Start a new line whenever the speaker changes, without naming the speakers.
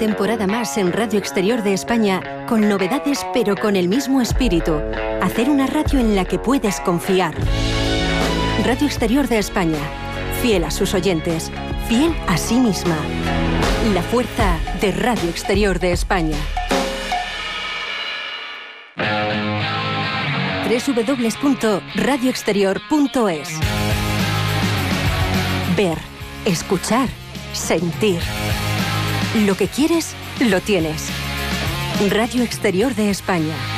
temporada más en Radio Exterior de España, con novedades pero con el mismo espíritu. Hacer una radio en la que puedes confiar. Radio Exterior de España, fiel a sus oyentes, fiel a sí misma. La fuerza de Radio Exterior de España. www.radioexterior.es. Ver, escuchar, sentir. Lo que quieres, lo tienes. Radio Exterior de España.